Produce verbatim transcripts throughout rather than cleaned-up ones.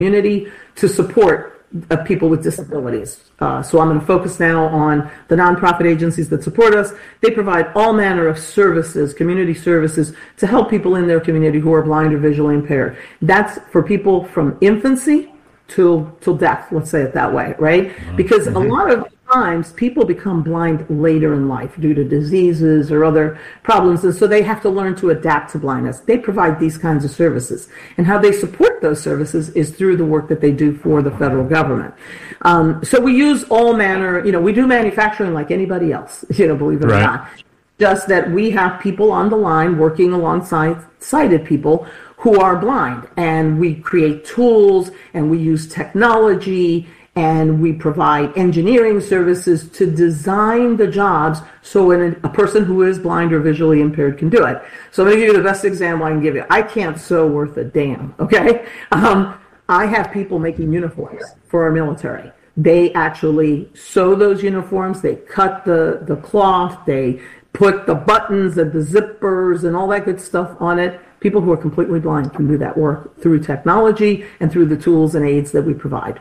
community to support uh, people with disabilities. Uh, so I'm going to focus now on the nonprofit agencies that support us. They provide all manner of services, community services, to help people in their community who are blind or visually impaired. That's for people from infancy till till death, let's say it that way, right? Because a lot of times people become blind later in life due to diseases or other problems, and so they have to learn to adapt to blindness. They provide these kinds of services, and how they support those services is through the work that they do for the federal government. Um, so we use all manner, you know, we do manufacturing like anybody else, you know, believe it right. or not. Just that we have people on the line working alongside sighted people who are blind, and we create tools and we use technology and we provide engineering services to design the jobs so when a person who is blind or visually impaired can do it. So I'm going to give you the best example I can give you. I can't sew worth a damn, okay? Um, I have people making uniforms for our military. They actually sew those uniforms, they cut the, the cloth, they put the buttons and the zippers and all that good stuff on it. People who are completely blind can do that work through technology and through the tools and aids that we provide.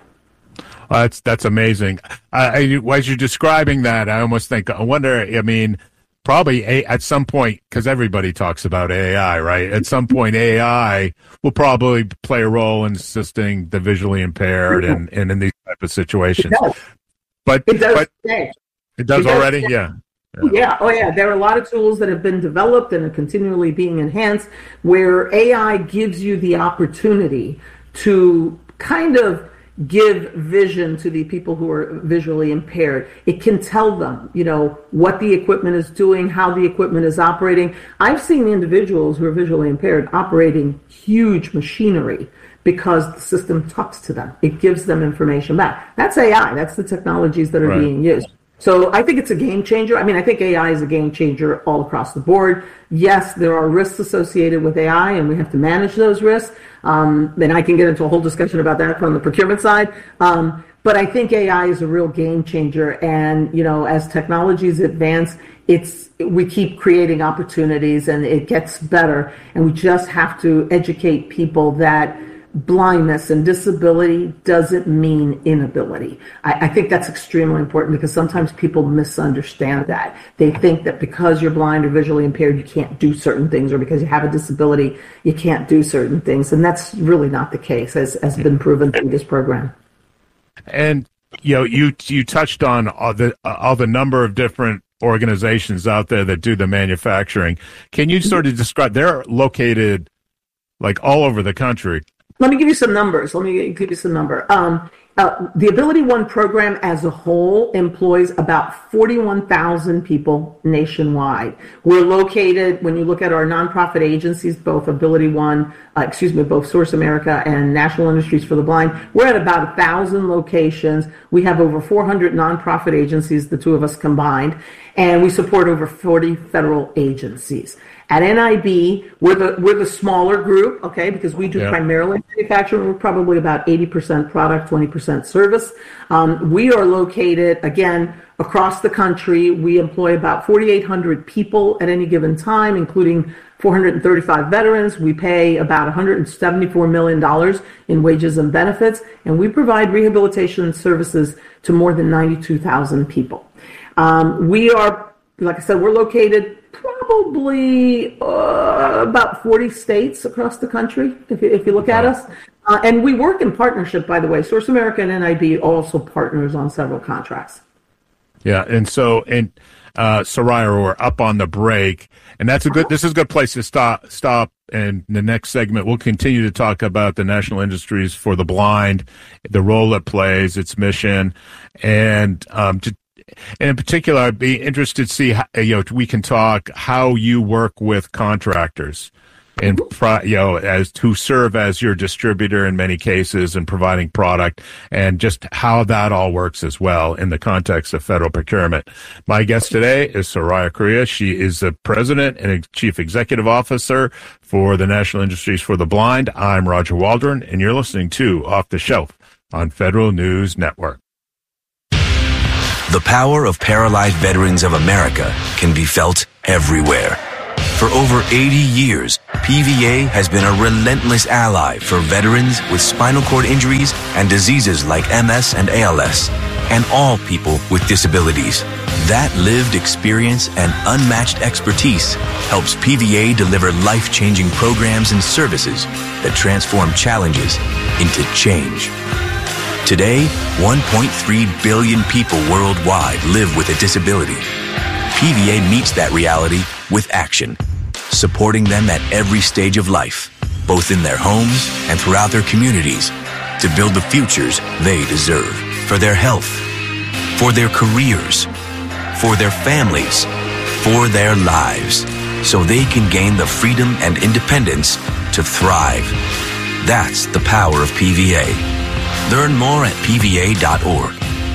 Uh, that's that's amazing. I, I, as you're describing that, I almost think, I wonder, I mean, probably a, at some point, because everybody talks about A I, right? At some point, A I will probably play a role in assisting the visually impaired and, and in these type of situations. It does. But it does, but, today. It does it does already? today. Yeah. Yeah. yeah, oh yeah, there are a lot of tools that have been developed and are continually being enhanced where A I gives you the opportunity to kind of give vision to the people who are visually impaired. It can tell them, you know, what the equipment is doing, how the equipment is operating. I've seen individuals who are visually impaired operating huge machinery because the system talks to them. It gives them information back. That's A I. That's the technologies that are right. being used. So I think it's a game changer. I mean, I think A I is a game changer all across the board. Yes, there are risks associated with A I, and we have to manage those risks. Um, and I can get into a whole discussion about that from the procurement side. Um, but I think A I is a real game changer. And, you know, as technologies advance, it's we keep creating opportunities and it gets better. And we just have to educate people that blindness and disability doesn't mean inability. I, I think that's extremely important because sometimes people misunderstand that. They think that because you're blind or visually impaired, you can't do certain things, or because you have a disability, you can't do certain things. And that's really not the case, as has been proven through this program. And, you know, you you touched on all the, all the number of different organizations out there that do the manufacturing. Can you sort of describe, they're located like all over the country. Let me give you some numbers. Let me give you some number. Um, uh, the Ability One program as a whole employs about forty-one thousand people nationwide. We're located, when you look at our nonprofit agencies, both Ability One, uh, excuse me, both Source America and National Industries for the Blind, we're at about one thousand locations. We have over four hundred nonprofit agencies, the two of us combined, and we support over forty federal agencies. At N I B, we're the, we're the smaller group, okay, because we do yeah. primarily manufacturing. We're probably about eighty percent product, twenty percent service. Um, we are located, again, across the country. We employ about forty-eight hundred people at any given time, including four hundred thirty-five veterans. We pay about one hundred seventy-four million dollars in wages and benefits, and we provide rehabilitation services to more than ninety-two thousand people. Um, we are, like I said, we're located probably uh, about forty states across the country, if you, if you look at us. Uh, and we work in partnership, by the way. Source America and N I B also partners on several contracts. Yeah, and so, and uh, Soraya, we're up on the break, and that's a good, this is a good place to stop, stop. And in the next segment, we'll continue to talk about the National Industries for the Blind, the role it plays, its mission, and um, to And in particular, I'd be interested to see how, you know, we can talk how you work with contractors and, you know, as who serve as your distributor in many cases and providing product, and just how that all works as well in the context of federal procurement. My guest today is Soraya Correa. She is the president and chief executive officer for the National Industries for the Blind. I'm Roger Waldron, and you're listening to Off the Shelf on Federal News Network. The power of Paralyzed Veterans of America can be felt everywhere. For over eighty years, P V A has been a relentless ally for veterans with spinal cord injuries and diseases like M S and A L S, and all people with disabilities. That lived experience and unmatched expertise helps P V A deliver life-changing programs and services that transform challenges into change. Today, one point three billion people worldwide live with a disability. P V A meets that reality with action, supporting them at every stage of life, both in their homes and throughout their communities, to build the futures they deserve for their health, for their careers, for their families, for their lives, so they can gain the freedom and independence to thrive. That's the power of P V A. Learn more at P V A dot org.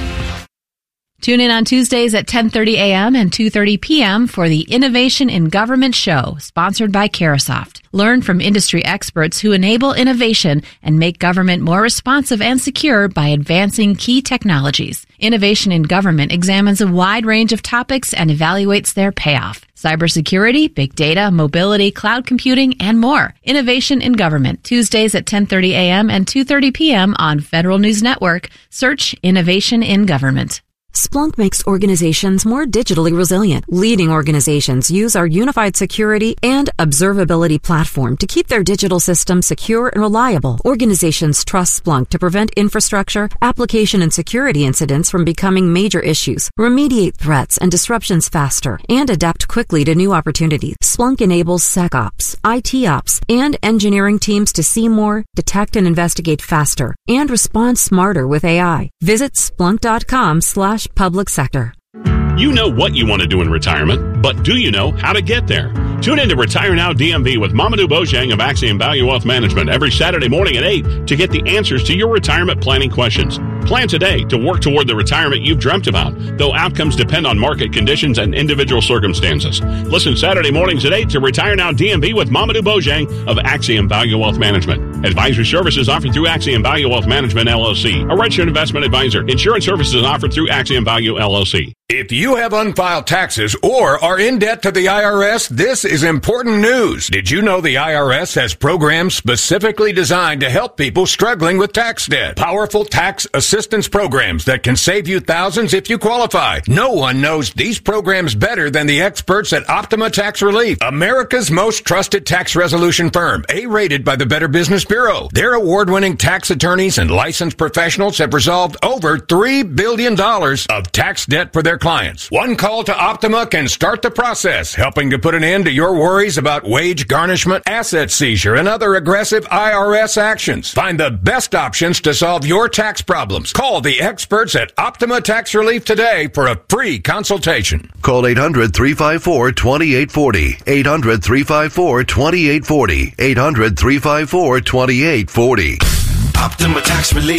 Tune in on Tuesdays at ten thirty a.m. and two thirty p.m. for the Innovation in Government Show, sponsored by Carahsoft. Learn from industry experts who enable innovation and make government more responsive and secure by advancing key technologies. Innovation in Government examines a wide range of topics and evaluates their payoff. Cybersecurity, big data, mobility, cloud computing, and more. Innovation in Government, Tuesdays at ten thirty a.m. and two thirty p.m. on Federal News Network. Search Innovation in Government. Splunk makes organizations more digitally resilient. Leading organizations use our unified security and observability platform to keep their digital systems secure and reliable. Organizations trust Splunk to prevent infrastructure, application, and security incidents from becoming major issues, remediate threats and disruptions faster, and adapt quickly to new opportunities. Splunk enables SecOps, I T Ops, and engineering teams to see more, detect and investigate faster, and respond smarter with A I. Visit splunk.com slash public sector. You know what you want to do in retirement, but do you know how to get there? Tune in to Retire Now D M V with Mamadou Bojang of Axiom Value Wealth Management every Saturday morning at eight to get the answers to your retirement planning questions. Plan today to work toward the retirement you've dreamt about, though outcomes depend on market conditions and individual circumstances. Listen Saturday mornings at eight to Retire Now D M V with Mamadou Bojang of Axiom Value Wealth Management. Advisory services offered through Axiom Value Wealth Management, L L C, a registered investment advisor. Insurance services offered through Axiom Value, L L C. If you have unfiled taxes or are in debt to the I R S, this is important news. Did you know the I R S has programs specifically designed to help people struggling with tax debt? Powerful tax assistance programs that can save you thousands if you qualify. No one knows these programs better than the experts at Optima Tax Relief, America's most trusted tax resolution firm, A-rated by the Better Business Bureau. Their award-winning tax attorneys and licensed professionals have resolved over three billion dollars of tax debt for their clients. One call to Optima can start the process, helping to put an end to your worries about wage garnishment, asset seizure, and other aggressive I R S actions. Find the best options to solve your tax problems. Call the experts at Optima Tax Relief today for a free consultation. Call eight hundred, three five four, two eight four zero. eight hundred, three five four, two eight four zero. eight hundred, three five four, two eight four zero. Optima Tax Relief.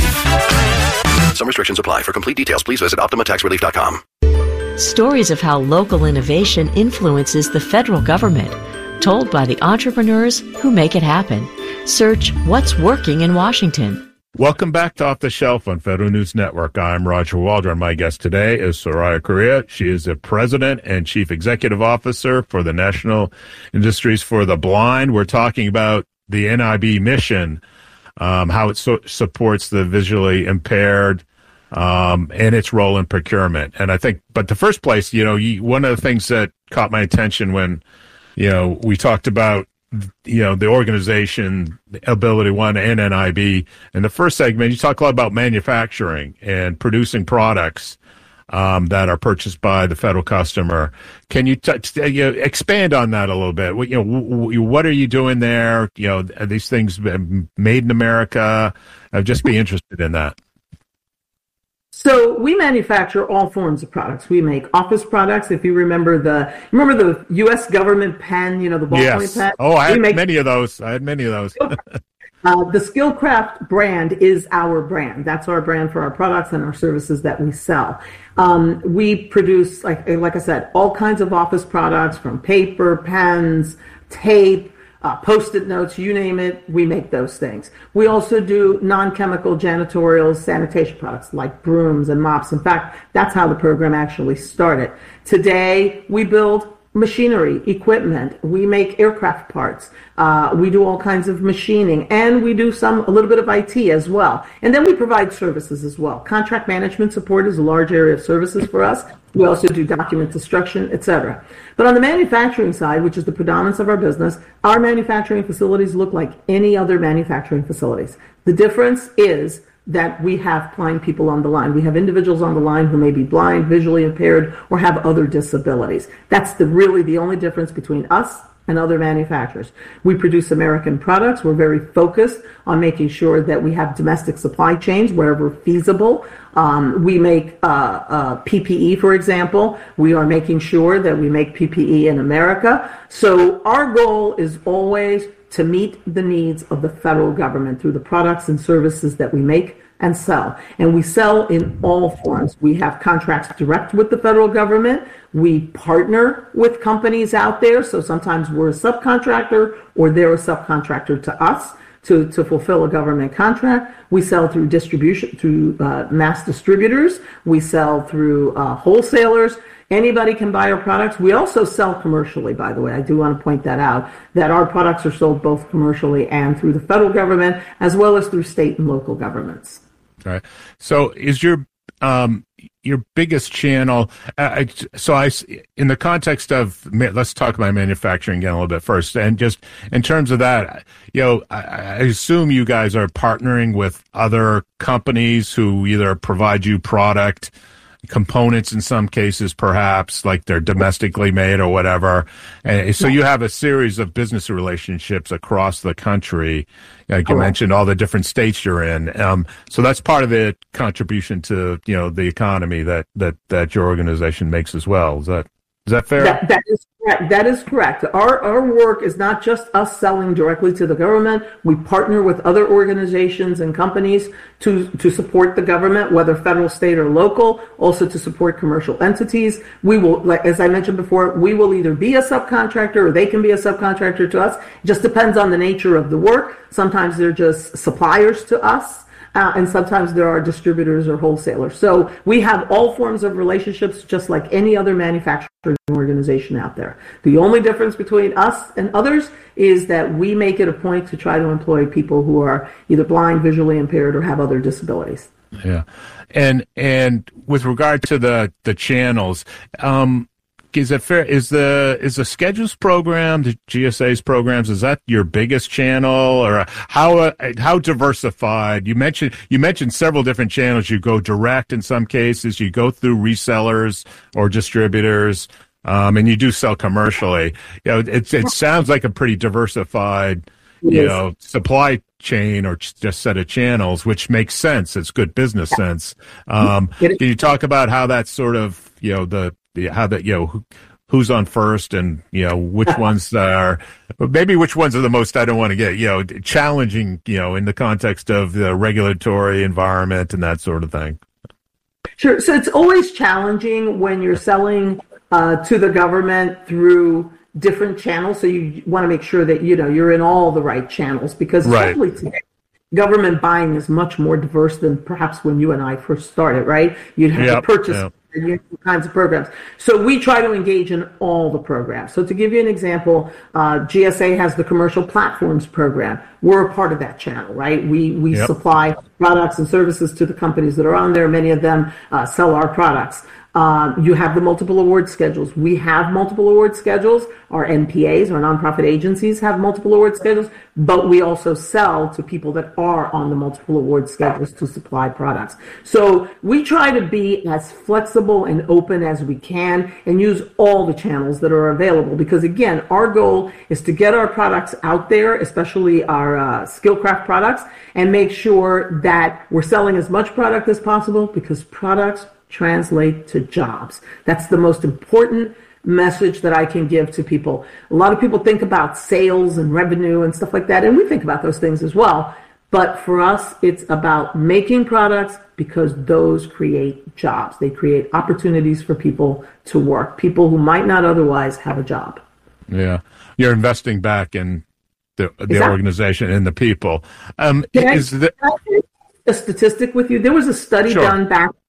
Some restrictions apply. For complete details, please visit optima tax relief dot com. Stories of how local innovation influences the federal government, told by the entrepreneurs who make it happen. Search What's Working in Washington. Welcome back to Off the Shelf on Federal News Network. I'm Roger Waldron. My guest today is Soraya Correa. She is the President and Chief Executive Officer for the National Industries for the Blind. We're talking about the N I B mission, um, how it so- supports the visually impaired, um, and its role in procurement. And I think, but the first place, you know, you, one of the things that caught my attention when, you know, we talked about, you know, the organization, Ability One and N I B. In the first segment, you talk a lot about manufacturing and producing products um, that are purchased by the federal customer. Can you, t- t- you know, expand on that a little bit? What, you know, w- w- what are you doing there? You know, are these things made in America? I'd just be interested in that. So we manufacture all forms of products. We make office products. If you remember the remember the U S government pen, you know, the ballpoint yes. pen. Oh, I had make, many of those. I had many of those. uh, the Skillcraft brand is our brand. That's our brand for our products and our services that we sell. Um, we produce, like like I said, all kinds of office products, from paper, pens, tape, Uh, Post-it notes, you name it, we make those things. We also do non-chemical janitorial sanitation products like brooms and mops. In fact, that's how the program actually started. Today, we build machinery, equipment. We make aircraft parts. Uh, we do all kinds of machining, and we do some a little bit of I T as well. And then we provide services as well. Contract management support is a large area of services for us. We also do document destruction, et cetera. But on the manufacturing side, which is the predominance of our business, our manufacturing facilities look like any other manufacturing facilities. The difference is that we have blind people on the line. We have individuals on the line who may be blind, visually impaired, or have other disabilities. That's the really the only difference between us and other manufacturers. We produce American products. We're very focused on making sure that we have domestic supply chains wherever feasible. Um, we make uh, uh, P P E, for example. We are making sure that we make P P E in America. So our goal is always to meet the needs of the federal government through the products and services that we make and sell. And we sell in all forms. We have contracts direct with the federal government. We partner with companies out there. So sometimes we're a subcontractor or they're a subcontractor to us to, to fulfill a government contract. We sell through distribution, through uh, mass distributors. We sell through uh, wholesalers. Anybody can buy our products. We also sell commercially, by the way. I do want to point that out, that our products are sold both commercially and through the federal government, as well as through state and local governments. All right. So is your um, your biggest channel, uh, so I, in the context of, let's talk about manufacturing again a little bit first, and just in terms of that, you know, I, I assume you guys are partnering with other companies who either provide you product, components in some cases, perhaps, like they're domestically made or whatever. And so you have a series of business relationships across the country. Like you Correct. mentioned, all the different states you're in. Um, so that's part of the contribution to, you know, the economy that, that, that your organization makes as well. Is that, is that fair? That, that is correct. That is correct. Our, our work is not just us selling directly to the government. We partner with other organizations and companies to, to support the government, whether federal, state, or local, also to support commercial entities. We will, like, as I mentioned before, we will either be a subcontractor or they can be a subcontractor to us. It just depends on the nature of the work. Sometimes they're just suppliers to us. Uh, and sometimes there are distributors or wholesalers. So we have all forms of relationships, just like any other manufacturing organization out there. The only difference between us and others is that we make it a point to try to employ people who are either blind, visually impaired, or have other disabilities. Yeah. And and with regard to the, the channels, um, is it fair? Is the is the Schedules program, the G S A's programs, is that your biggest channel, or how uh, how diversified? You mentioned you mentioned several different channels. You go direct in some cases. You go through resellers or distributors, um, and you do sell commercially. You know, it it sounds like a pretty diversified, you Yes. know, supply chain or just set of channels, which makes sense. It's good business sense. Um, can you talk about how that's sort of, you know, the how that, you know, who, who's on first, and, you know, which ones are, maybe which ones are the most, I don't want to get, you know, challenging, you know, in the context of the regulatory environment and that sort of thing. Sure. So it's always challenging when you're selling uh, to the government through different channels. So you want to make sure that, you know, you're in all the right channels, because Right. especially today, government buying is much more diverse than perhaps when you and I first started, right? You'd have Yep, to purchase yep. all kinds of programs. So we try to engage in all the programs. So to give you an example, uh, G S A has the Commercial Platforms Program. We're a part of that channel, right? We we Yep. supply products and services to the companies that are on there. Many of them uh, sell our products. Um, you have the multiple award schedules. We have multiple award schedules. Our N P As, our nonprofit agencies, have multiple award schedules, but we also sell to people that are on the multiple award schedules to supply products. So we try to be as flexible and open as we can and use all the channels that are available, because again, our goal is to get our products out there, especially our uh, Skillcraft products, and make sure that we're selling as much product as possible, because products translate to jobs. That's the most important message that I can give to people. A lot of people think about sales and revenue and stuff like that, and we think about those things as well. But for us, it's about making products, because those create jobs. They create opportunities for people to work, people who might not otherwise have a job. Yeah. You're investing back in the, the Exactly. organization and the people. Um, Can I- is the, can I share a statistic with you? There was a study Sure. done back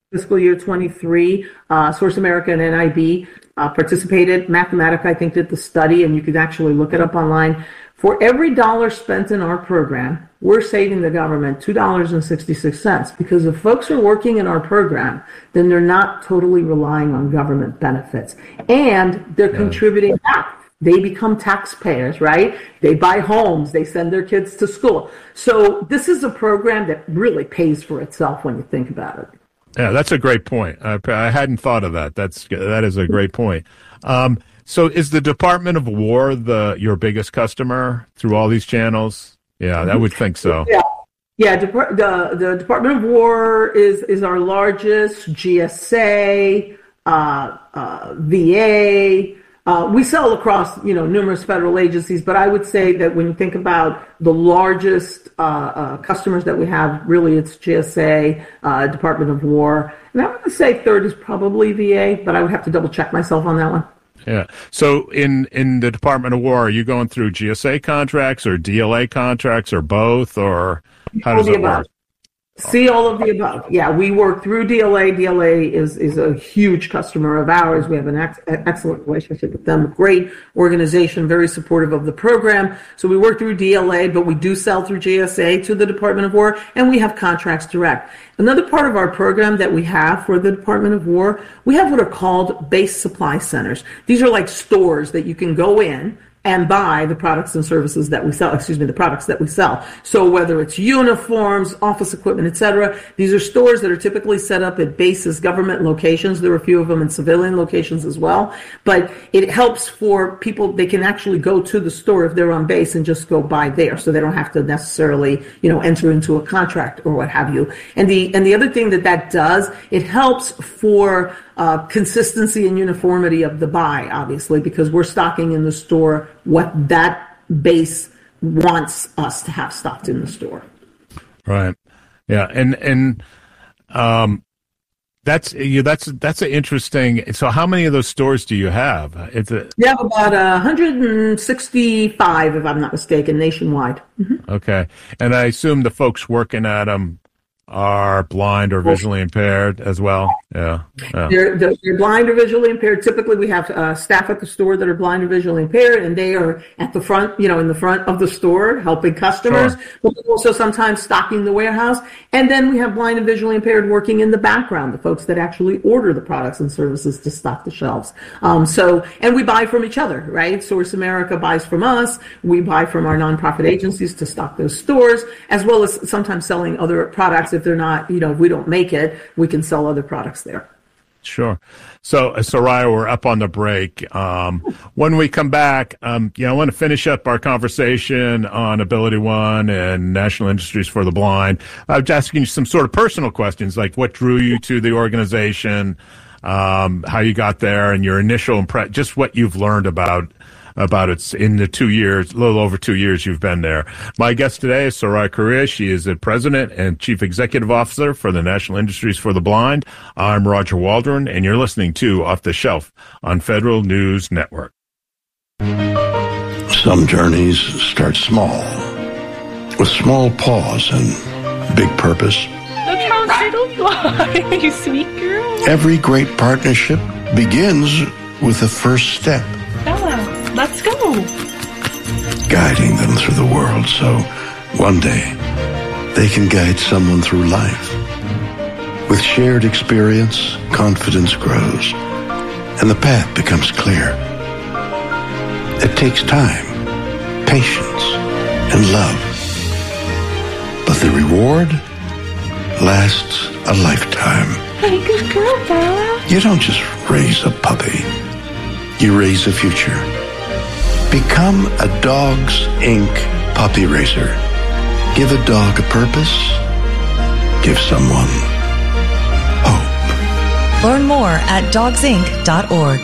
fiscal year twenty-three, uh, Source America and N I B uh, participated. Mathematica, I think, did the study, and you can actually look it up online. For every dollar spent in our program, we're saving the government two dollars and sixty-six cents, because if folks are working in our program, then they're not totally relying on government benefits, and they're yeah. contributing back. They become taxpayers, right? They buy homes, they send their kids to school. So this is a program that really pays for itself when you think about it. Yeah, that's a great point. I, I hadn't thought of that. That's that is a great point. Um, so is the Department of War the your biggest customer through all these channels? Yeah, I would think so. Yeah, yeah. Dep- the the Department of War is is our largest. G S A, uh, uh, V A. Uh, we sell across, you know, numerous federal agencies, but I would say that when you think about the largest uh, uh, customers that we have, really it's G S A, uh, Department of War, and I would say third is probably V A, but I would have to double check myself on that one. Yeah. So in, in the Department of War, are you going through G S A contracts or D L A contracts or both, or how does it work? See all of the above. Yeah, we work through D L A. D L A is, is a huge customer of ours. We have an ex- excellent relationship with them. A great organization, very supportive of the program. So we work through D L A, but we do sell through G S A to the Department of War, and we have contracts direct. Another part of our program that we have for the Department of War, we have what are called base supply centers. These are like stores that you can go in and buy the products and services that we sell, excuse me, the products that we sell. So whether it's uniforms, office equipment, et cetera, these are stores that are typically set up at bases, government locations. There are a few of them in civilian locations as well. But it helps for people, they can actually go to the store if they're on base and just go buy there. So they don't have to necessarily, you know, enter into a contract or what have you. And the, and the other thing that that does, it helps for Uh, consistency and uniformity of the buy, obviously, because we're stocking in the store what that base wants us to have stocked in the store. Right. Yeah. And, and, um, that's, you, that's, that's an interesting. So how many of those stores do you have? It's a, we have about uh, one hundred sixty-five, if I'm not mistaken, nationwide. Mm-hmm. Okay. And I assume the folks working at them are blind or visually impaired as well. Yeah, yeah. They're, they're blind or visually impaired. Typically, we have uh, staff at the store that are blind or visually impaired, and they are at the front, you know, in the front of the store helping customers, sure. But also sometimes stocking the warehouse. And then we have blind and visually impaired working in the background, the folks that actually order the products and services to stock the shelves. Um, so, and we buy from each other, right? Source America buys from us. We buy from our nonprofit agencies to stock those stores, as well as sometimes selling other products. If they're not, you know, if we don't make it, we can sell other products there. Sure. So, uh, Soraya, we're up on the break. Um, when we come back, um, you know, I want to finish up our conversation on Ability One and National Industries for the Blind. I was asking you some sort of personal questions, like what drew you to the organization, um, how you got there, and your initial impression, just what you've learned about about it in the two years, a little over two years you've been there. My guest today is Soraya Correa. She is the President and Chief Executive Officer for the National Industries for the Blind. I'm Roger Waldron, and you're listening to Off the Shelf on Federal News Network. Some journeys start small, with small pause and big purpose. Look how little you are, you sweet girl. Every great partnership begins with the first step. Bella. Let's go. Guiding them through the world so one day they can guide someone through life. With shared experience, confidence grows and the path becomes clear. It takes time, patience, and love. But the reward lasts a lifetime. Hey, good girl, Bella. You don't just raise a puppy. You raise a future. Become a Dogs Incorporated puppy raiser. Give a dog a purpose. Give someone hope. Learn more at dogs inc dot org.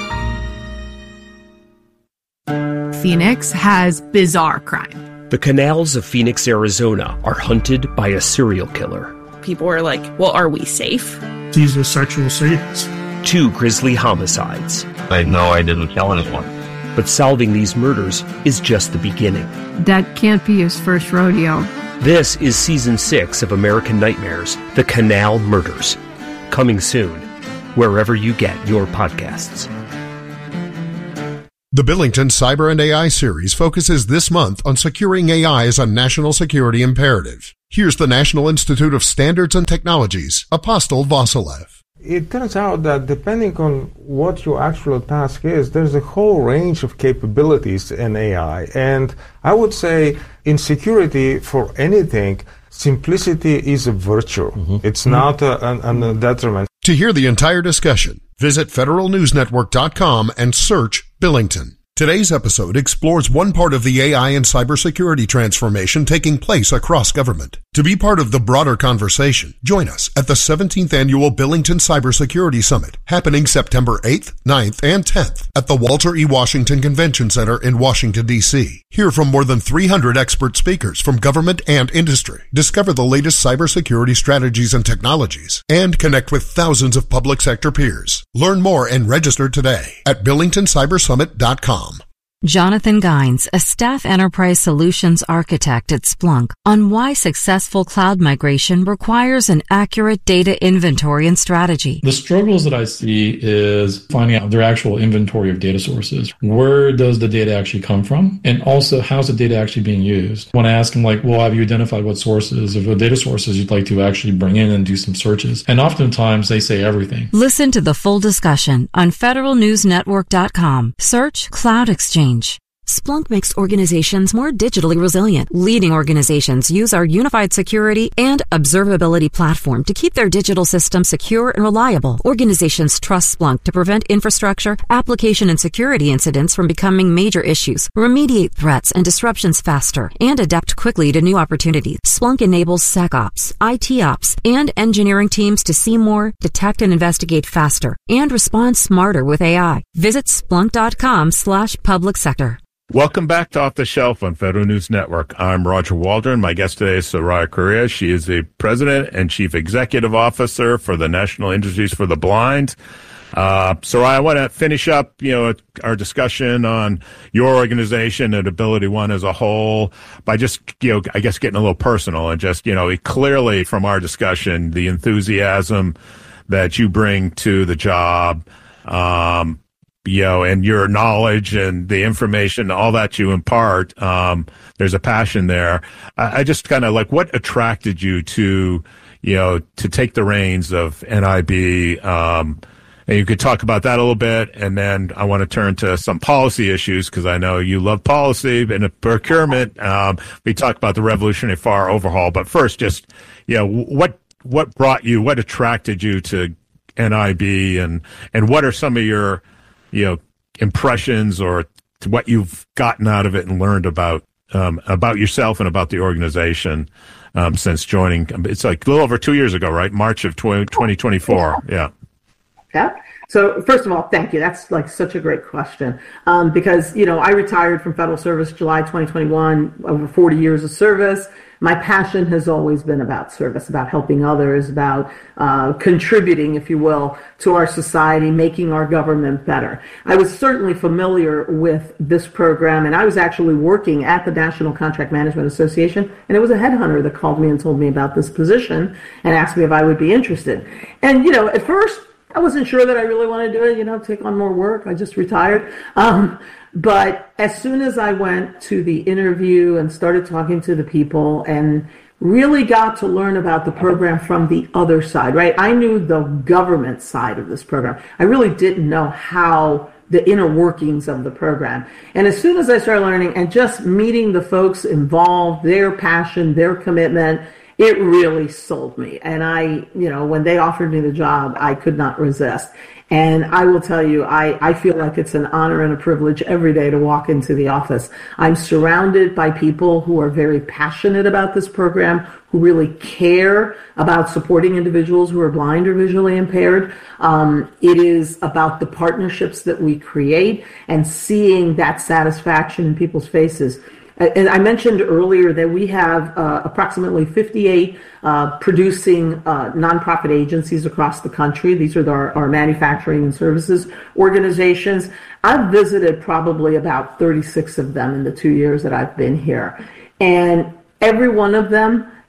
Phoenix has bizarre crime. The canals of Phoenix, Arizona are hunted by a serial killer. People are like, well, are we safe? These are sexual scenes. Two grisly homicides. I know I didn't kill anyone. But solving these murders is just the beginning. That can't be his first rodeo. This is season six of American Nightmares, The Canal Murders. Coming soon, wherever you get your podcasts. The Billington Cyber and A I series focuses this month on securing A I as a national security imperative. Here's the National Institute of Standards and Technology's Apostle Vasilev. It turns out that depending on what your actual task is, there's a whole range of capabilities in A I. And I would say in security for anything, simplicity is a virtue. Mm-hmm. It's mm-hmm. not a, an, a detriment. To hear the entire discussion, visit federal news network dot com and search Billington. Today's episode explores one part of the A I and cybersecurity transformation taking place across government. To be part of the broader conversation, join us at the seventeenth Annual Billington Cybersecurity Summit, happening September eighth, ninth, and tenth at the Walter E. Washington Convention Center in Washington, D C Hear from more than three hundred expert speakers from government and industry. Discover the latest cybersecurity strategies and technologies, and connect with thousands of public sector peers. Learn more and register today at billington cyber summit dot com. Jonathan Gines, a staff enterprise solutions architect at Splunk, on why successful cloud migration requires an accurate data inventory and strategy. The struggles that I see is finding out their actual inventory of data sources. Where does the data actually come from? And also, how's the data actually being used? When I ask them, like, well, have you identified what sources of what data sources you'd like to actually bring in and do some searches? And oftentimes they say everything. Listen to the full discussion on federal news network dot com. Search Cloud Exchange. Splunk makes organizations more digitally resilient. Leading organizations use our unified security and observability platform to keep their digital systems secure and reliable. Organizations trust Splunk to prevent infrastructure, application, and security incidents from becoming major issues, remediate threats and disruptions faster, and adapt quickly to new opportunities. Splunk enables SecOps, I T Ops, and engineering teams to see more, detect and investigate faster, and respond smarter with A I. Visit splunk dot com slash public sector. Welcome back to Off the Shelf on Federal News Network. I'm Roger Waldron. My guest today is Soraya Correa. She is the President and Chief Executive Officer for the National Industries for the Blind. Uh, Soraya, I want to finish up, you know, our discussion on your organization and Ability One as a whole by just, you know, I guess getting a little personal and just, you know, clearly from our discussion, the enthusiasm that you bring to the job, um, you know, and your knowledge and the information, all that you impart, um, there's a passion there. I, I just kind of like, what attracted you to, you know, to take the reins of N I B? Um, and you could talk about that a little bit. And then I want to turn to some policy issues because I know you love policy and procurement. Um, we talked about the Revolutionary Fire overhaul, but first, just, you know, what, what brought you, what attracted you to N I B, and, and what are some of your, you know, impressions or what you've gotten out of it and learned about um, about yourself and about the organization um, since joining? It's like a little over two years ago, right? March of twenty twenty-four. Yeah. Yeah. So first of all, thank you. That's like such a great question um, because, you know, I retired from federal service July twenty twenty-one, over forty years of service. My passion has always been about service, about helping others, about uh, contributing, if you will, to our society, making our government better. I was certainly familiar with this program, and I was actually working at the National Contract Management Association, and it was a headhunter that called me and told me about this position and asked me if I would be interested. And, you know, at first, I wasn't sure that I really wanted to do it, you know, take on more work. I just retired. Um, but as soon as I went to the interview and started talking to the people and really got to learn about the program from the other side, right? I knew the government side of this program. I really didn't know how the inner workings of the program. And as soon as I started learning and just meeting the folks involved, their passion, their commitment, it really sold me. And I, you know, when they offered me the job, I could not resist. And I will tell you, I, I feel like it's an honor and a privilege every day to walk into the office. I'm surrounded by people who are very passionate about this program, who really care about supporting individuals who are blind or visually impaired. Um, it is about the partnerships that we create and seeing that satisfaction in people's faces. And I mentioned earlier that we have uh, approximately fifty-eight uh, producing uh, nonprofit agencies across the country. These are our, our manufacturing and services organizations. I've visited probably about thirty-six of them in the two years that I've been here. And every one of them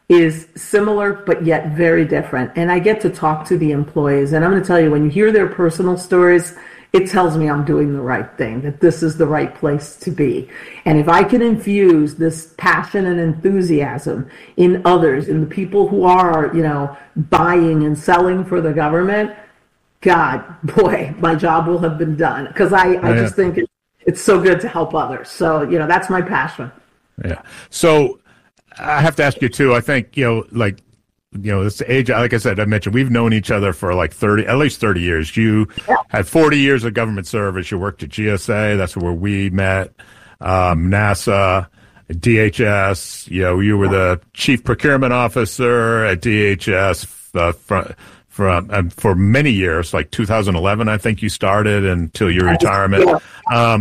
is similar, but yet very different. And I get to talk to the employees, and I'm going to tell you, when you hear their personal stories, it tells me I'm doing the right thing, that this is the right place to be. And if I can infuse this passion and enthusiasm in others, in the people who are, you know, buying and selling for the government, God, boy, my job will have been done. Because I, I yeah. just think it, it's so good to help others. So, you know, that's my passion. Yeah. So I have to ask you too, I think, you know, like, you know, this age, like I said, I mentioned, we've known each other for like thirty, at least thirty years. You yeah. had forty years of government service. You worked at G S A. That's where we met. Um, NASA, D H S. You know, you were the chief procurement officer at D H S uh, for, for, um, for many years, like two thousand eleven, I think you started until your retirement. Um,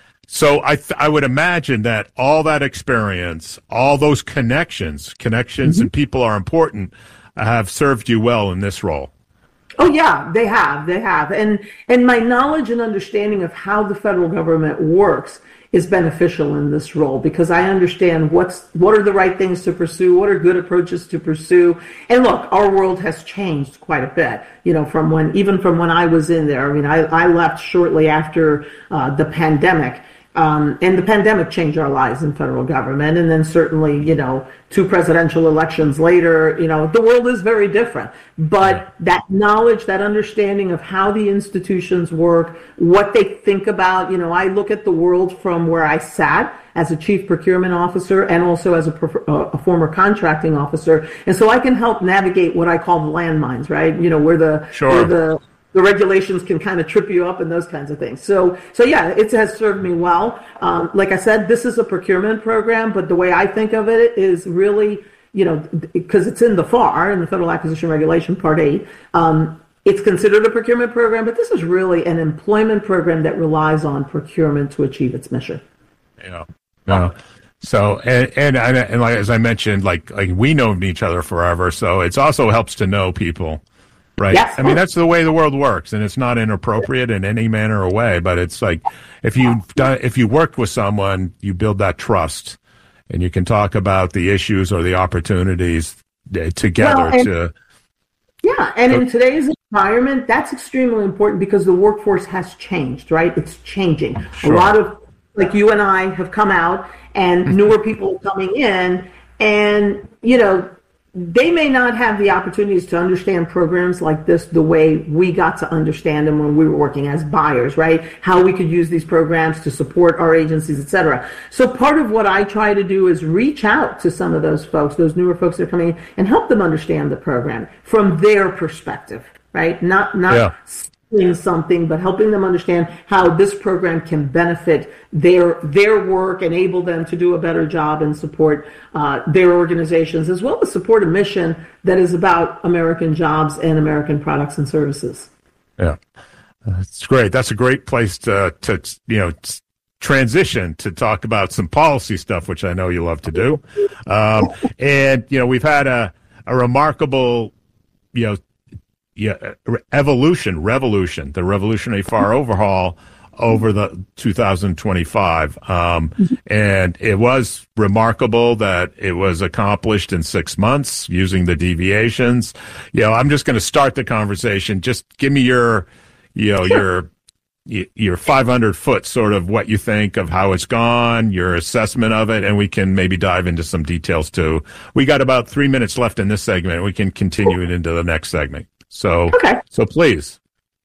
So I th- I would imagine that all that experience, all those connections, connections mm-hmm. and people are important, have served you well in this role. Oh yeah, they have, they have. And and my knowledge and understanding of how the federal government works is beneficial in this role, because I understand what's what are the right things to pursue, what are good approaches to pursue. And look, our world has changed quite a bit, you know, from when, even from when I was in there. I mean, I, I left shortly after uh, the pandemic. Um, and the pandemic changed our lives in federal government. And then certainly, you know, two presidential elections later, you know, the world is very different. But that knowledge, that understanding of how the institutions work, what they think about, you know, I look at the world from where I sat as a chief procurement officer and also as a, a former contracting officer. And so I can help navigate what I call the landmines, right? You know, where the, sure. where the, the regulations can kind of trip you up and those kinds of things. So, so yeah, it has served me well. Um, like I said, this is a procurement program, but the way I think of it is really, you know, because it's in the F A R, in the Federal Acquisition Regulation, Part eight, um, it's considered a procurement program, but this is really an employment program that relies on procurement to achieve its mission. Yeah. Yeah. So, and, and, and like, as I mentioned, like, like we know each other forever. So it also helps to know people. Right. Yes. I mean, that's the way the world works, and it's not inappropriate in any manner or way, but it's like if you've done, if you worked with someone, you build that trust, and you can talk about the issues or the opportunities together well, and, to. Yeah. And in today's environment, that's extremely important because the workforce has changed, right? It's changing. Sure. A lot of, like you and I have come out, and newer people coming in, and, you know, they may not have the opportunities to understand programs like this the way we got to understand them when we were working as buyers, right? How we could use these programs to support our agencies, et cetera. So part of what I try to do is reach out to some of those folks, those newer folks that are coming in, and help them understand the program from their perspective, right? Not, not yeah. something, but helping them understand how this program can benefit their their work, enable them to do a better job, and support uh, their organizations, as well as support a mission that is about American jobs and American products and services. Yeah, that's great. That's a great place to to you know transition to talk about some policy stuff, which I know you love to do. Um, and you know, we've had a a remarkable you know. Yeah, evolution, revolution, the revolutionary F A R overhaul over the two thousand twenty-five. Um, and it was remarkable that it was accomplished in six months using the deviations. You know, I'm just going to start the conversation. Just give me your, you know, your, your five hundred foot sort of what you think of how it's gone, your assessment of it, and we can maybe dive into some details too. We got about three minutes left in this segment. We can continue it into the next segment. So, okay. so please.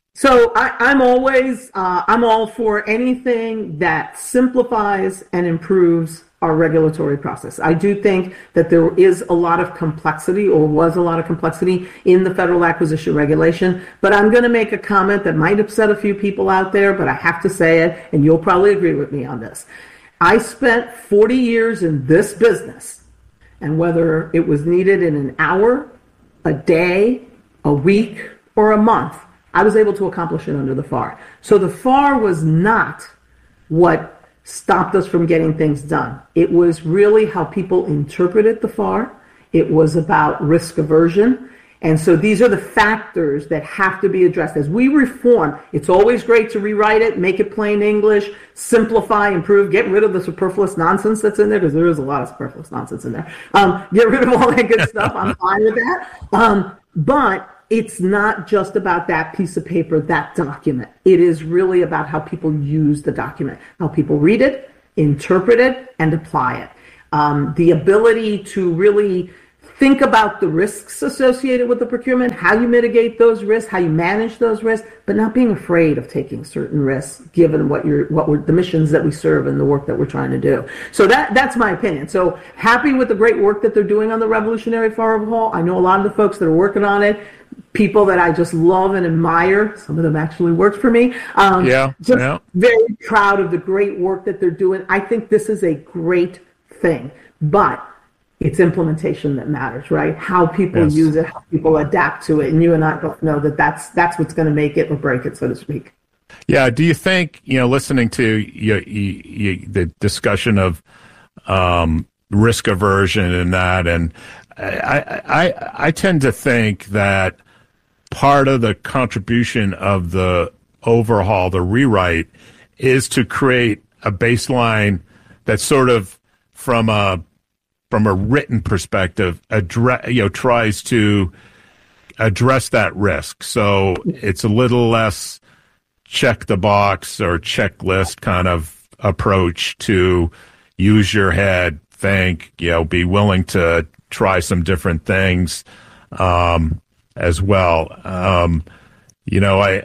So I, I'm always, uh, I'm all for anything that simplifies and improves our regulatory process. I do think that there is a lot of complexity, or was a lot of complexity, in the Federal Acquisition Regulation, but I'm going to make a comment that might upset a few people out there, but I have to say it, and you'll probably agree with me on this. I spent forty years in this business, and whether it was needed in an hour, a day, a week, or a month, I was able to accomplish it under the F A R. So the F A R was not what stopped us from getting things done. It was really how people interpreted the F A R. It was about risk aversion. And so these are the factors that have to be addressed. As we reform, it's always great to rewrite it, make it plain English, simplify, improve, get rid of the superfluous nonsense that's in there, because there is a lot of superfluous nonsense in there. Um, get rid of all that good stuff. I'm fine with that. Um, but it's not just about that piece of paper, that document. It is really about how people use the document, how people read it, interpret it, and apply it. Um, the ability to really think about the risks associated with the procurement, how you mitigate those risks, how you manage those risks, but not being afraid of taking certain risks given what you're, what we're, the missions that we serve and the work that we're trying to do. So that that's my opinion. So happy with the great work that they're doing on the Revolutionary Fire Overhaul. I know a lot of the folks that are working on it, people that I just love and admire. Some of them actually worked for me. Um, yeah, just yeah. Very proud of the great work that they're doing. I think this is a great thing, but it's implementation that matters, right? How people yes. use it, how people adapt to it, and you and I both know that that's that's what's going to make it or break it, so to speak. Yeah. Do you think, you know, listening to you, you, you, the discussion of um, risk aversion and that, and I, I I tend to think that part of the contribution of the overhaul, the rewrite, is to create a baseline that's sort of from a from a written perspective, address, you know, tries to address that risk. So it's a little less check the box or checklist kind of approach to use your head, think, you know, be willing to try some different things um, as well. Um, you know, I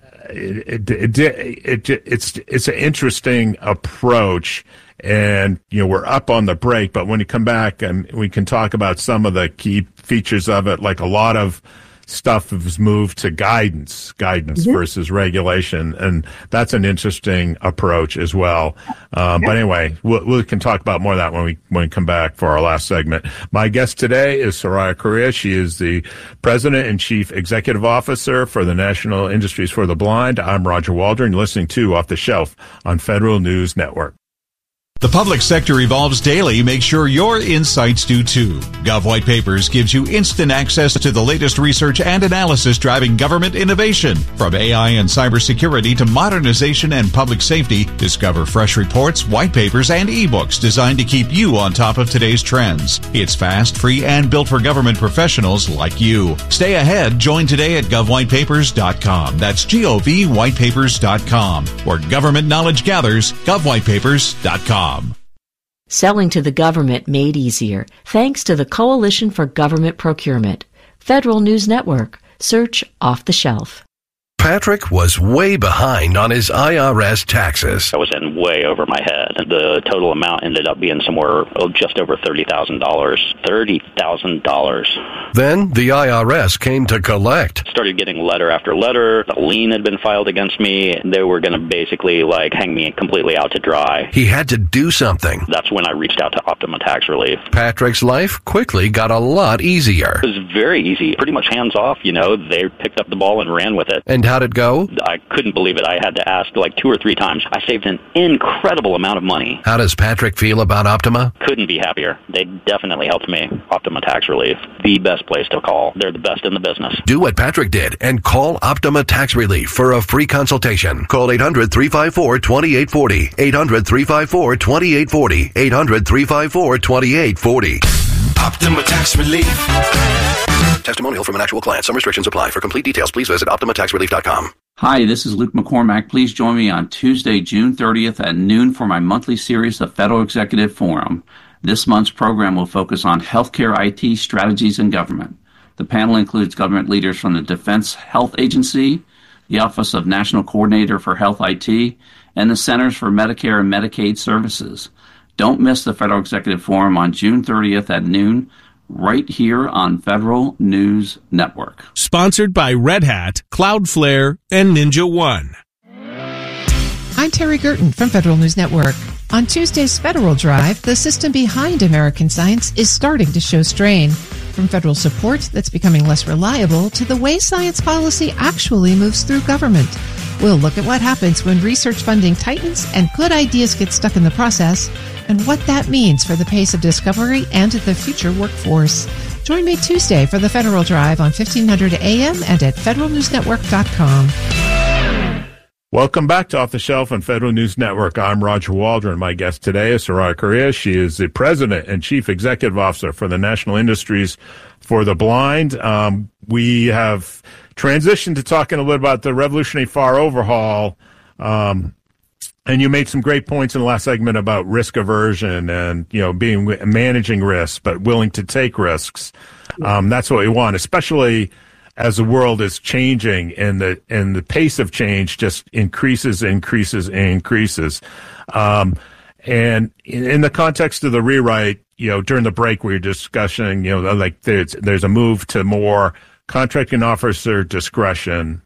it, it, it, it, it's it's an interesting approach. And, you know, we're up on the break, but when you come back, and we can talk about some of the key features of it, like a lot of stuff has moved to guidance, guidance mm-hmm. versus regulation. And that's an interesting approach as well. Um, yeah. But anyway, we'll, we can talk about more of that when we, when we come back for our last segment. My guest today is Soraya Correa. She is the President and Chief Executive Officer for the National Industries for the Blind. I'm Roger Waldron. You're listening to Off the Shelf on Federal News Network. The public sector evolves daily. Make sure your insights do too. Gov White Papers gives you instant access to the latest research and analysis driving government innovation. From A I and cybersecurity to modernization and public safety, discover fresh reports, white papers, and ebooks designed to keep you on top of today's trends. It's fast, free, and built for government professionals like you. Stay ahead. Join today at gov white papers dot com. That's G O V white papers dot com. Where government knowledge gathers, gov white papers dot com. Selling to the government made easier thanks to the Coalition for Government Procurement. Federal News Network. Search Off the Shelf. Patrick was way behind on his I R S taxes. I was in way over my head. The total amount ended up being somewhere oh, just over thirty thousand dollars. thirty thousand dollars. Then the I R S came to collect. Started getting letter after letter. A lien had been filed against me. They were going to basically like hang me completely out to dry. He had to do something. That's when I reached out to Optima Tax Relief. Patrick's life quickly got a lot easier. It was very easy. Pretty much hands off, you know. They picked up the ball and ran with it. And how'd it go? I couldn't believe it. I had to ask like two or three times. I saved an incredible amount of money. How does Patrick feel about Optima? Couldn't be happier. They definitely helped me. Optima Tax Relief, the best place to call. They're the best in the business. Do what Patrick did and call Optima Tax Relief for a free consultation. Call eight hundred, three five four, two eight four zero. eight hundred, three five four, two eight four zero. eight hundred, three five four, two eight four zero. Optima Tax Relief. Testimonial from an actual client. Some restrictions apply. For complete details, please visit optima tax relief dot com. Hi, this is Luke McCormack. Please join me on Tuesday, June thirtieth at noon for my monthly series, The Federal Executive Forum. This month's program will focus on healthcare I T strategies in government. The panel includes government leaders from the Defense Health Agency, the Office of National Coordinator for Health I T, and the Centers for Medicare and Medicaid Services. Don't miss the Federal Executive Forum on June thirtieth at noon, right here on Federal News Network. Sponsored by Red Hat, Cloudflare, and Ninja One. I'm Terry Gerton from Federal News Network. On Tuesday's Federal Drive, the system behind American science is starting to show strain. From federal support that's becoming less reliable to the way science policy actually moves through government. We'll look at what happens when research funding tightens and good ideas get stuck in the process, and what that means for the pace of discovery and the future workforce. Join me Tuesday for the Federal Drive on fifteen hundred A M and at federal news network dot com. Welcome back to Off the Shelf on Federal News Network. I'm Roger Waldron. My guest today is Soraya Correa. She is the President and Chief Executive Officer for the National Industries for the Blind. Um, we have transitioned to talking a little about the Revolutionary F A R overhaul. Um, and you made some great points in the last segment about risk aversion and, you know, being managing risks, but willing to take risks. Um, that's what we want, especially as the world is changing and the and the pace of change just increases, increases, and increases. Um, and in, in the context of the rewrite, you know, during the break we were discussing, you know, like there's there's a move to more contracting officer discretion,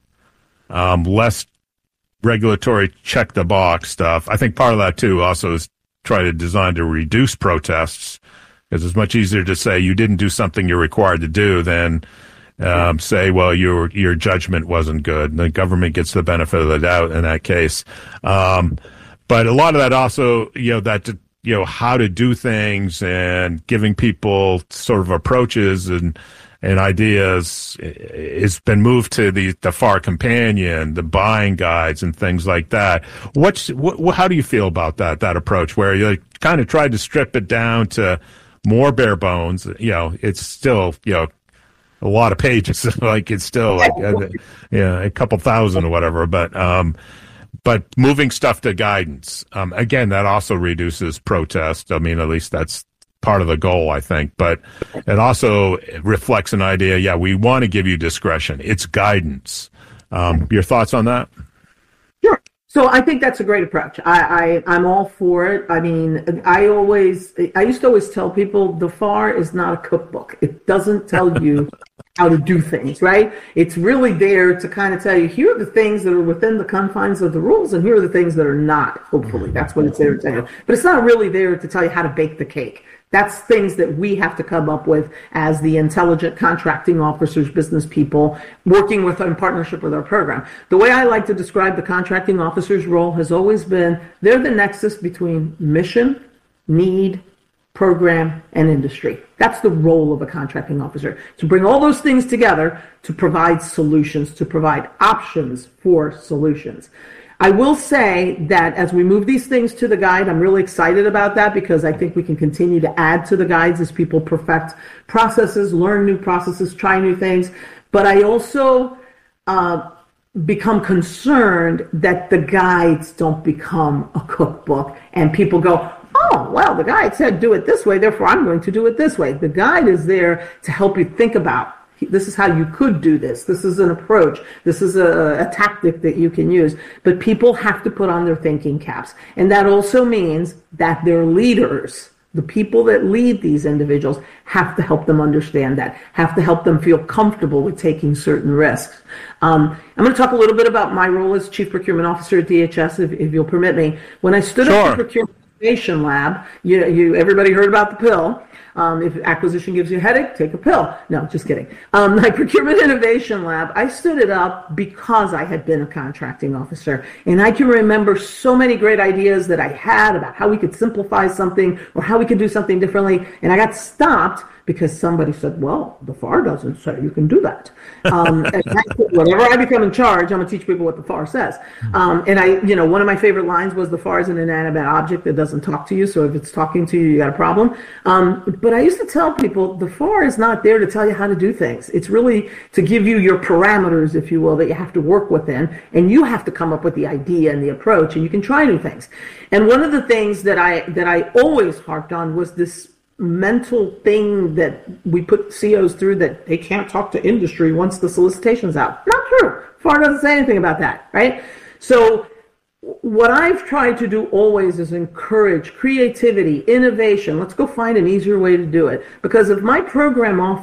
um, less regulatory check the box stuff. I think part of that too also is try to design to reduce protests, because it's much easier to say you didn't do something you're required to do than Um, say, well, your your judgment wasn't good. The government gets the benefit of the doubt in that case. Um, but a lot of that also, you know, that, you know, how to do things and giving people sort of approaches and and ideas has been moved to the, the F A R Companion, the buying guides and things like that. What's what, how do you feel about that, that approach where you kind of tried to strip it down to more bare bones? You know, it's still, you know, a lot of pages, like it's still like, uh, yeah, a couple thousand or whatever, but, um, but moving stuff to guidance, um, again, that also reduces protest. I mean, at least that's part of the goal, I think, but it also reflects an idea. Yeah, we want to give you discretion. It's guidance. Um, your thoughts on that? Sure. So I think that's a great approach. I, I, I'm all for it. I mean, I always, I used to always tell people the F A R is not a cookbook. It doesn't tell you how to do things, right? It's really there to kind of tell you, here are the things that are within the confines of the rules, and here are the things that are not, hopefully. That's what it's there to tell you. But it's not really there to tell you how to bake the cake. That's things that we have to come up with as the intelligent contracting officers, business people, working with in partnership with our program. The way I like to describe the contracting officer's role has always been, they're the nexus between mission, need, program, and industry. That's the role of a contracting officer, to bring all those things together to provide solutions, to provide options for solutions. I will say that as we move these things to the guide, I'm really excited about that, because I think we can continue to add to the guides as people perfect processes, learn new processes, try new things. But I also uh, become concerned that the guides don't become a cookbook and people go, oh, well, the guide said do it this way, therefore I'm going to do it this way. The guide is there to help you think about, this is how you could do this. This is an approach. This is a, a tactic that you can use. But people have to put on their thinking caps. And that also means that their leaders, the people that lead these individuals, have to help them understand that, have to help them feel comfortable with taking certain risks. Um, I'm going to talk a little bit about my role as Chief Procurement Officer at D H S, if, if you'll permit me. When I stood Sure. up the Procurement Innovation Lab, you, you, everybody heard about the pill. Um, if acquisition gives you a headache, take a pill. No, just kidding. Um, my Procurement Innovation Lab, I stood it up because I had been a contracting officer. And I can remember so many great ideas that I had about how we could simplify something or how we could do something differently. And I got stopped because somebody said, well, the F A R doesn't say you can do that. Um, and I said, whenever I become in charge, I'm going to teach people what the F A R says. Um, and I, you know, one of my favorite lines was, the F A R is an inanimate object that doesn't talk to you. So if it's talking to you, you got a problem. Um, but I used to tell people the F A R is not there to tell you how to do things. It's really to give you your parameters, if you will, that you have to work within. And you have to come up with the idea and the approach, and you can try new things. And one of the things that I, that I always harped on was this mental thing that we put C Os through, that they can't talk to industry once the solicitation's out. Not true. F A R doesn't say anything about that, right? So what I've tried to do always is encourage creativity, innovation. Let's go find an easier way to do it. Because if my program office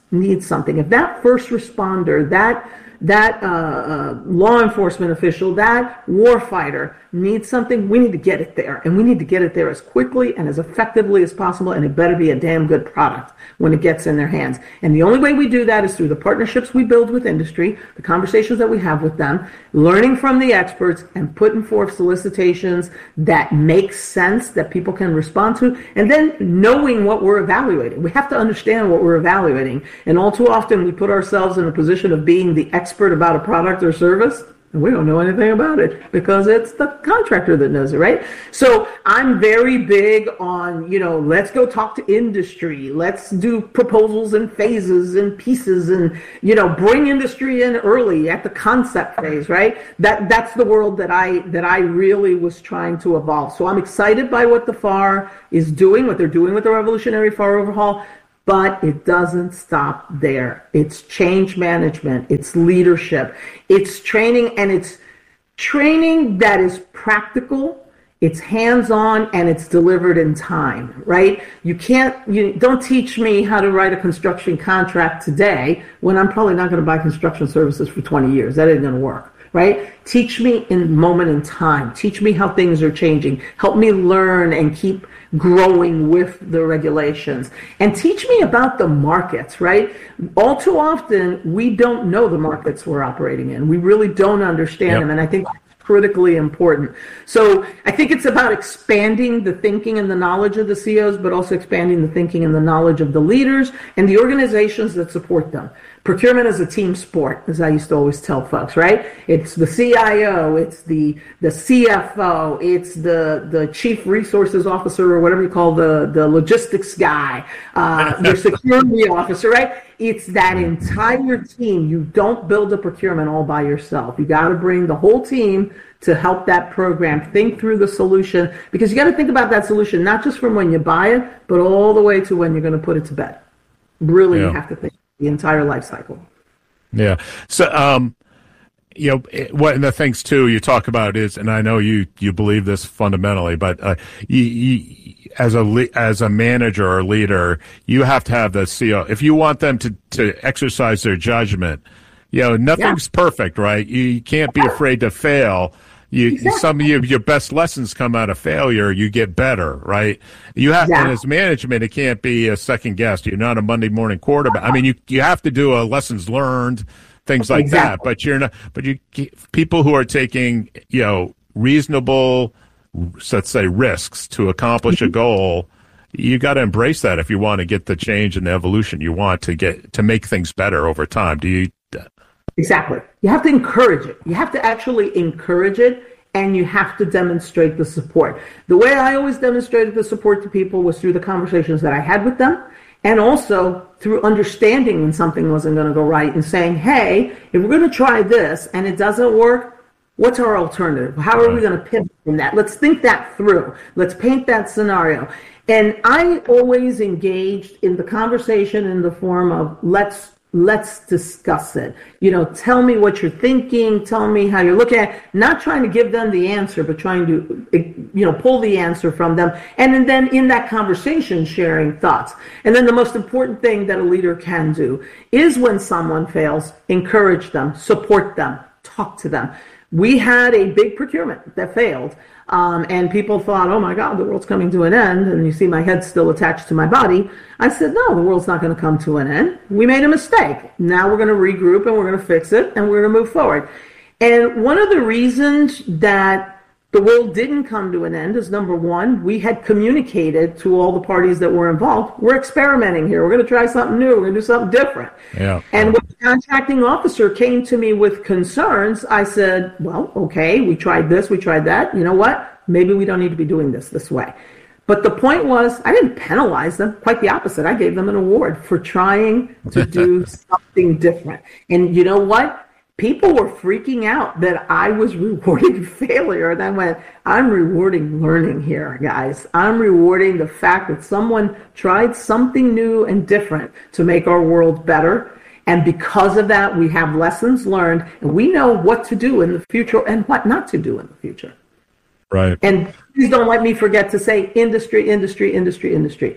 needs something, if that first responder, that that uh, uh, law enforcement official, that warfighter needs something, we need to get it there. And we need to get it there as quickly and as effectively as possible, and it better be a damn good product when it gets in their hands. And the only way we do that is through the partnerships we build with industry, the conversations that we have with them, learning from the experts, and putting forth solicitations that make sense, that people can respond to, and then knowing what we're evaluating. We have to understand what we're evaluating. And all too often we put ourselves in a position of being the expert about a product or service, and we don't know anything about it because it's the contractor that knows it, right? So I'm very big on, you know, let's go talk to industry. Let's do proposals and phases and pieces and, you know, bring industry in early at the concept phase, right? That that's the world that I that I really was trying to evolve. So I'm excited by what the F A R is doing, what they're doing with the Revolutionary F A R overhaul. But it doesn't stop there. It's change management, it's leadership, it's training, and it's training that is practical, it's hands-on, and it's delivered in time, right? You can't, you don't teach me how to write a construction contract today when I'm probably not going to buy construction services for twenty years. That ain't going to work. Right? Teach me in moment in time. Teach me how things are changing. Help me learn and keep growing with the regulations. And teach me about the markets, right? All too often, we don't know the markets we're operating in. We really don't understand yep. them. And I think that's critically important. So I think it's about expanding the thinking and the knowledge of the C Os, but also expanding the thinking and the knowledge of the leaders and the organizations that support them. Procurement is a team sport, as I used to always tell folks, right? It's the C I O, it's the the C F O, it's the, the chief resources officer, or whatever you call the, the logistics guy, uh, your security officer, right? It's that entire team. You don't build a procurement all by yourself. You got to bring the whole team to help that program think through the solution, because you got to think about that solution, not just from when you buy it, but all the way to when you're going to put it to bed. Really, yeah. You have to think the entire life cycle. Yeah. So, um, you know, it, one of the things too you talk about is, and I know you, you believe this fundamentally, but uh, you, you, as a le- as a manager or leader, you have to have the C O. If you want them to, to exercise their judgment, you know, nothing's yeah. perfect, right? You, you can't be afraid to fail. You, exactly. Some of your, your best lessons come out of failure. You get better, right? You have, yeah. and as management, it can't be a second guess. You're not a Monday morning quarterback. I mean, you you have to do a lessons learned, things like exactly. that. But you're not. But you people who are taking, you know, reasonable, let's say, risks to accomplish mm-hmm. a goal. You got to embrace that if you want to get the change and the evolution you want to get to make things better over time. Do you? Exactly. You have to encourage it. You have to actually encourage it, and you have to demonstrate the support. The way I always demonstrated the support to people was through the conversations that I had with them, and also through understanding when something wasn't going to go right and saying, hey, if we're going to try this and it doesn't work, what's our alternative? How are we going to pivot from that? Let's think that through. Let's paint that scenario. And I always engaged in the conversation in the form of let's Let's discuss it. You know, tell me what you're thinking. Tell me how you're looking at it. Not trying to give them the answer, but trying to, you know, pull the answer from them. And then in that conversation, sharing thoughts. And then the most important thing that a leader can do is when someone fails, encourage them, support them, talk to them. We had a big procurement that failed. Um, and people thought, oh my God, the world's coming to an end. And you see my head still attached to my body. I said, no, the world's not going to come to an end. We made a mistake. Now we're going to regroup and we're going to fix it and we're going to move forward. And one of the reasons that the world didn't come to an end is, number one, we had communicated to all the parties that were involved, we're experimenting here. We're going to try something new. We're going to do something different. Yeah. And when the contracting officer came to me with concerns, I said, well, okay, we tried this, we tried that. You know what? Maybe we don't need to be doing this this way. But the point was, I didn't penalize them. Quite the opposite. I gave them an award for trying to do something different. And you know what? People were freaking out that I was rewarding failure. And I went, I'm rewarding learning here, guys. I'm rewarding the fact that someone tried something new and different to make our world better. And because of that, we have lessons learned, and we know what to do in the future and what not to do in the future. Right. And please don't let me forget to say industry, industry, industry, industry.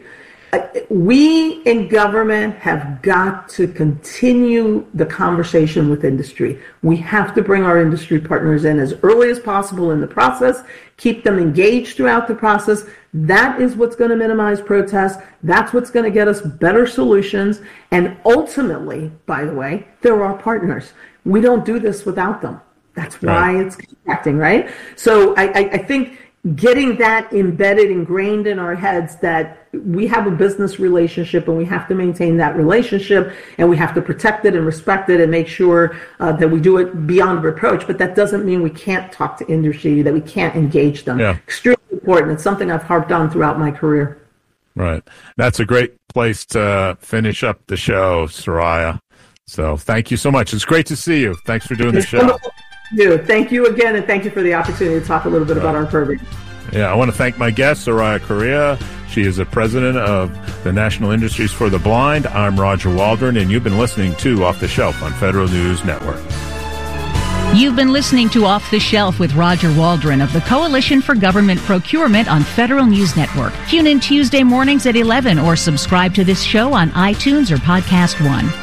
we in government have got to continue the conversation with industry. We have to bring our industry partners in as early as possible in the process, keep them engaged throughout the process. That is what's going to minimize protests. That's what's going to get us better solutions. And ultimately, by the way, they're our partners. We don't do this without them. That's why right. it's contracting, right? So I, I, I think getting that embedded, ingrained in our heads that we have a business relationship and we have to maintain that relationship and we have to protect it and respect it and make sure uh, that we do it beyond reproach. But that doesn't mean we can't talk to industry, that we can't engage them. Yeah. Extremely important. It's something I've harped on throughout my career. Right. That's a great place to finish up the show, Soraya. So thank you so much. It's great to see you. Thanks for doing the show. Wonderful. You. Thank you again, and thank you for the opportunity to talk a little bit right. about our program. Yeah, I want to thank my guest, Soraya Correa. She is the president of the National Industries for the Blind. I'm Roger Waldron, and you've been listening to Off the Shelf on Federal News Network. You've been listening to Off the Shelf with Roger Waldron of the Coalition for Government Procurement on Federal News Network. Tune in Tuesday mornings at eleven or subscribe to this show on iTunes or Podcast One.